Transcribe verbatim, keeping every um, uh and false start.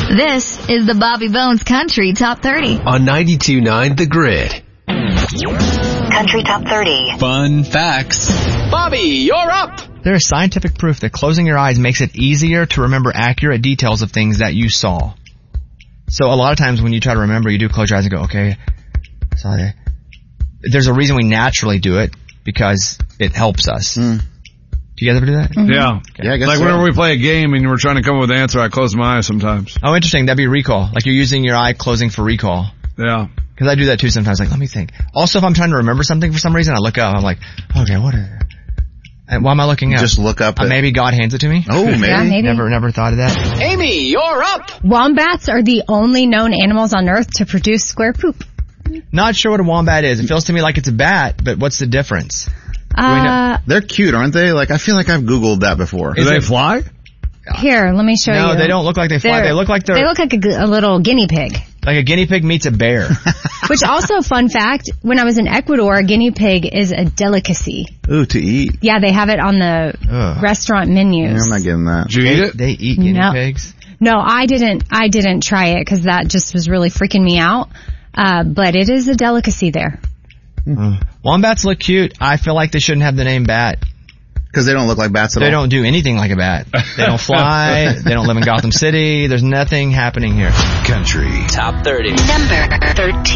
This is the Bobby Bones Country Top thirty. On ninety-two point nine The Grid. Country Top thirty. Fun facts. Bobby, you're up! There is scientific proof that closing your eyes makes it easier to remember accurate details of things that you saw. So a lot of times when you try to remember, you do close your eyes and go, okay, I saw that. There's a reason we naturally do it, because it helps us. Mm. Do you guys ever do that? Mm-hmm. Yeah. Okay. Yeah, I guess like so. Whenever we play a game and we're trying to come up with an answer, I close my eyes sometimes. Oh, interesting. That'd be recall. Like you're using your eye closing for recall. Yeah. Because I do that too sometimes. Like, let me think. Also, if I'm trying to remember something for some reason, I look up. I'm like, okay, what is it? And why am I looking up? Just look up. Uh, maybe God hands it to me. Oh, maybe. Yeah, maybe. Never, never thought of that. Amy, you're up! Wombats are the only known animals on Earth to produce square poop. Not sure what a wombat is. It feels to me like it's a bat, but what's the difference? Uh, They're cute, aren't they? Like, I feel like I've Googled that before. Do they fly? Here, let me show no, you. No, they don't look like they fly. They're, they look like they're... They look like a, a little guinea pig. Like a guinea pig meets a bear. Which also, fun fact, when I was in Ecuador, a guinea pig is a delicacy. Ooh, to eat. Yeah, they have it on the Ugh. restaurant menus. Yeah, I'm not getting that. Did you eat it? They eat guinea no. pigs? No, I didn't, I didn't try it because that just was really freaking me out. Uh, but it is a delicacy there. Uh, wombats look cute. I feel like they shouldn't have the name bat. Because they don't look like bats at they all? They don't do anything like a bat. They don't fly. They don't live in Gotham City. There's nothing happening here. Country Top thirty. Number thirteen.